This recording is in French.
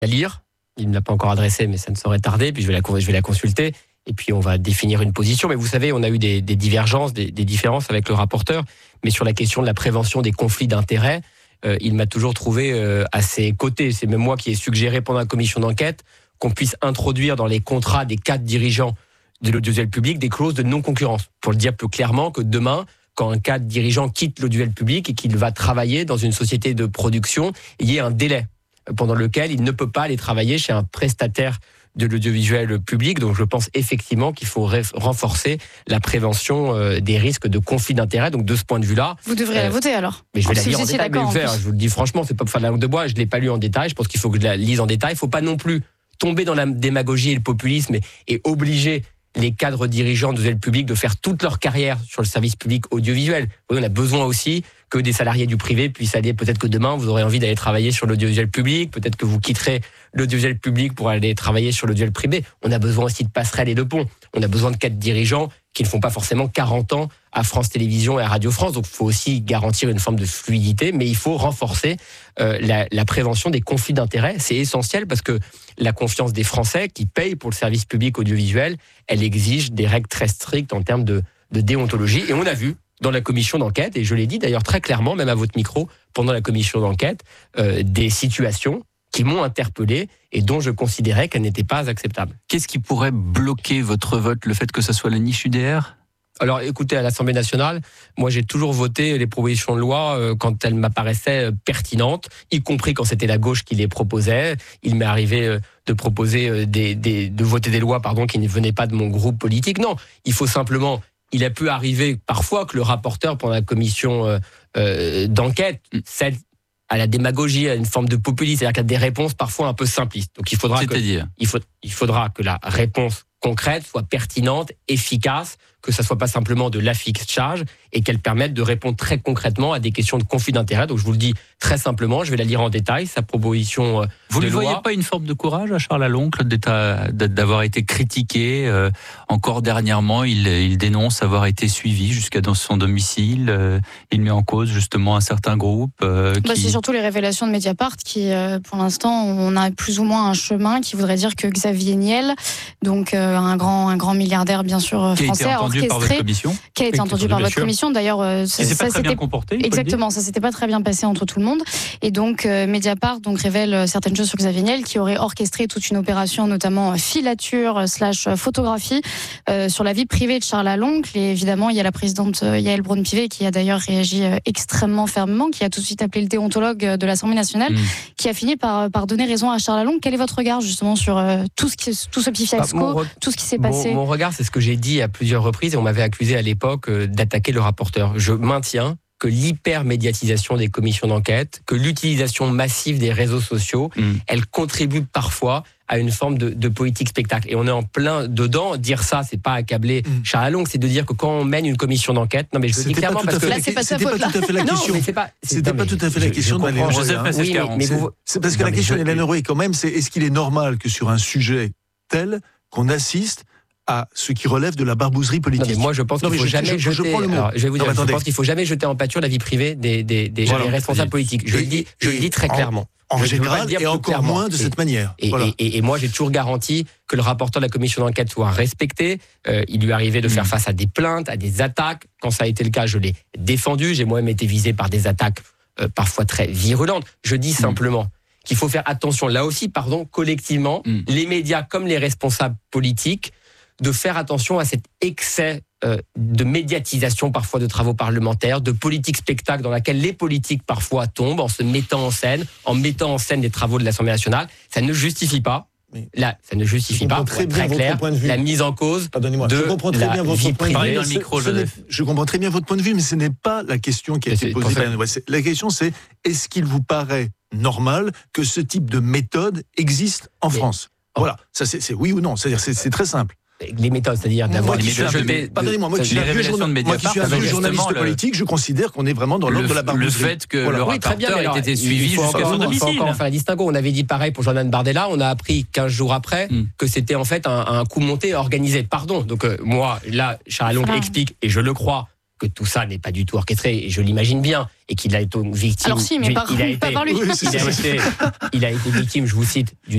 à lire. Il ne l'a pas encore adressée, mais ça ne saurait tarder. Puis je vais la consulter. Et puis on va définir une position. Mais vous savez, on a eu des divergences, des différences avec le rapporteur. Mais sur la question de la prévention des conflits d'intérêts, il m'a toujours trouvé à ses côtés. C'est même moi qui ai suggéré pendant la commission d'enquête qu'on puisse introduire dans les contrats des 4 dirigeants de l'audiovisuel public des clauses de non-concurrence. Pour le dire plus clairement, que demain, quand un cadre dirigeant quitte l'audiovisuel public et qu'il va travailler dans une société de production, il y ait un délai pendant lequel il ne peut pas aller travailler chez un prestataire de l'audiovisuel public. Donc je pense effectivement qu'il faut renforcer la prévention des risques de conflit d'intérêts. Donc de ce point de vue-là... Vous devrez la voter alors. Mais je vais la lire en détail. Mais je vous le dis franchement, c'est pas pour faire de la langue de bois, je ne l'ai pas lu en détail, je pense qu'il faut que je la lise en détail. Il ne faut pas non plus tomber dans la démagogie et le populisme et obliger les cadres dirigeants de l'audiovisuel public de faire toute leur carrière sur le service public audiovisuel. Oui, on a besoin aussi que des salariés du privé puissent aller, peut-être que demain vous aurez envie d'aller travailler sur l'audiovisuel public, peut-être que vous quitterez l'audiovisuel public pour aller travailler sur l'audiovisuel privé. On a besoin aussi de passerelles et de ponts. On a besoin de cadres dirigeants qui ne font pas forcément 40 ans à France Télévisions et à Radio France. Donc il faut aussi garantir une forme de fluidité, mais il faut renforcer la prévention des conflits d'intérêts. C'est essentiel parce que la confiance des Français qui payent pour le service public audiovisuel, elle exige des règles très strictes en termes de déontologie. Et on a vu dans la commission d'enquête, et je l'ai dit d'ailleurs très clairement, même à votre micro, pendant la commission d'enquête, des situations qui m'ont interpellé et dont je considérais qu'elles n'étaient pas acceptables. Qu'est-ce qui pourrait bloquer votre vote, le fait que ce soit la niche UDR ? Alors écoutez, à l'Assemblée nationale, moi j'ai toujours voté les propositions de loi quand elles m'apparaissaient pertinentes, y compris quand c'était la gauche qui les proposait. Il m'est arrivé de proposer de voter des lois qui ne venaient pas de mon groupe politique. Non, il faut simplement... Il a pu arriver parfois que le rapporteur pendant la commission d'enquête cède à la démagogie, à une forme de populisme, c'est-à-dire qu'il y a des réponses parfois un peu simplistes. Donc il faudra que la réponse concrète soit pertinente, efficace, que ça soit pas simplement de l'affichage et qu'elle permette de répondre très concrètement à des questions de conflit d'intérêts. Donc je vous le dis très simplement, je vais la lire en détail, sa proposition Vous de ne loi. voyez pas une forme de courage à Charles Aloncle d'avoir été critiqué encore dernièrement, il dénonce avoir été suivi jusqu'à dans son domicile, il met en cause justement un certain groupe. C'est surtout les révélations de Mediapart qui, pour l'instant, on a plus ou moins un chemin qui voudrait dire que Xavier Niel, donc un grand milliardaire bien sûr français, qui a été entendu par votre commission. D'ailleurs, ça s'est pas très bien comporté. Exactement, ça s'était pas très bien passé entre tout le monde. Et donc Mediapart révèle certaines choses sur Xavier Niel, qui aurait orchestré toute une opération, notamment filature / photographie sur la vie privée de Charles Aloncle. Et évidemment, il y a la présidente Yaël Braun-Pivet qui a d'ailleurs réagi extrêmement fermement, qui a tout de suite appelé le déontologue de l'Assemblée nationale, qui a fini par donner raison à Charles Aloncle. Quel est votre regard justement sur tout ce petit fiasco, tout ce qui s'est passé? Mon regard, c'est ce que j'ai dit à plusieurs reprises et on m'avait accusé à l'époque d'attaquer le rapporteur. Je maintiens que l'hypermédiatisation des commissions d'enquête, que l'utilisation massive des réseaux sociaux, elle contribue parfois à une forme de politique spectacle. Et on est en plein dedans. Dire ça, c'est pas accabler Charles Aloncle, c'est de dire que quand on mène une commission d'enquête, non mais je le dis clairement parce que là c'est pas sa faute. C'était pas tout à fait la question. C'était pas tout à fait la question d'Hélène Roy. C'est parce que la question d'Hélène Roy quand même, c'est est-ce qu'il est normal que sur un sujet tel qu'on assiste à ce qui relève de la barbouzerie politique. Non, mais moi, je pense qu'il faut jamais jeter. Je vais vous dire, je pense qu'il faut jamais jeter en pâture la vie privée des responsables politiques. Je le dis très clairement. En général, et encore moins de cette manière. Et moi, j'ai toujours garanti que le rapporteur de la commission d'enquête soit respecté. Il lui arrivait de faire face à des plaintes, à des attaques. Quand ça a été le cas, je l'ai défendu. J'ai moi-même été visé par des attaques parfois très virulentes. Je dis simplement qu'il faut faire attention, là aussi, collectivement, les médias comme les responsables politiques, de faire attention à cet excès de médiatisation parfois de travaux parlementaires, de politique spectacle dans laquelle les politiques parfois tombent en se mettant en scène, des travaux de l'Assemblée nationale. Ça ne justifie pas. Là, ça ne justifie pas, très clair, la mise en cause de la vie privée. Je comprends très bien votre point de vue, mais ce n'est pas la question qui a été posée. La question, c'est est-ce qu'il vous paraît normal que ce type de méthode existe en France ? Voilà, ça c'est oui ou non. C'est-à-dire c'est très simple. Les méthodes, c'est-à-dire d'avoir pardonnez-moi, moi qui suis un vieux journaliste politique, je considère qu'on est vraiment dans l'ordre de la barbouzerie. Le fait que le rapporteur ait été suivi jusqu'à son domicile. Il faut encore faire la distinguo. On avait dit pareil pour Jordan Bardella, on a appris 15 jours après que c'était en fait un coup monté organisé. Pardon. Donc moi, là, Charles Aloncle explique, et je le crois, que tout ça n'est pas du tout orchestré, et je l'imagine bien, et qu'il a été victime. Alors si, mais pas par lui. Il a été victime, je vous cite,